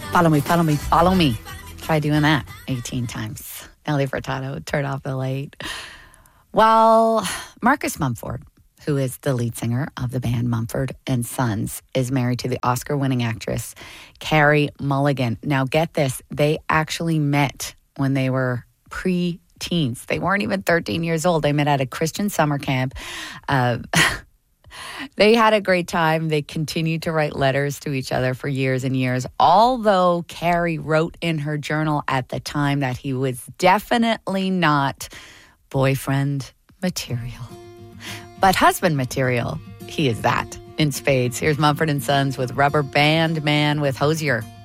Follow me, follow me, follow me. Try doing that 18 times. Nelly Furtado, turn off the light. Well, Marcus Mumford, who is the lead singer of the band Mumford & Sons, is married to the Oscar-winning actress Carey Mulligan. Now, get this. They actually met when they were pre-teens. They weren't even 13 years old. They met at a Christian summer camp. They had a great time. They continued to write letters to each other for years and years, although Carey wrote in her journal at the time that he was definitely not boyfriend material. But husband material, he is that in spades. Here's Mumford & Sons with Rubber Band Man with Hosier.